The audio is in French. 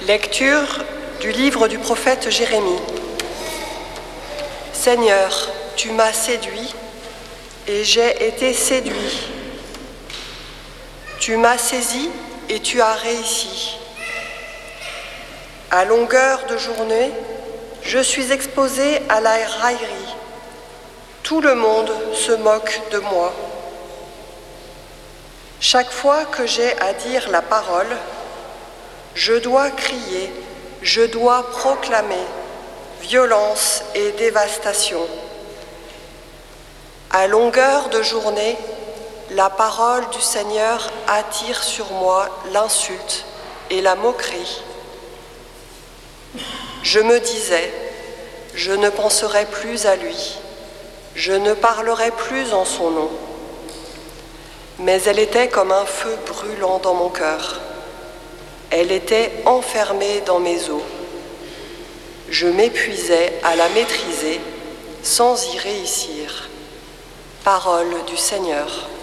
Lecture du livre du prophète Jérémie. Seigneur, tu m'as séduit et j'ai été séduit. Tu m'as saisi et tu as réussi. À longueur de journée, je suis exposé à la raillerie. Tout le monde se moque de moi. Chaque fois que j'ai à dire la parole, je dois crier, je dois proclamer violence et dévastation. À longueur de journée, la parole du Seigneur attire sur moi l'insulte et la moquerie. Je me disais, je ne penserai plus à lui, je ne parlerai plus en son nom. Mais elle était comme un feu brûlant dans mon cœur. Elle était enfermée dans mes os. Je m'épuisais à la maîtriser sans y réussir. Parole du Seigneur.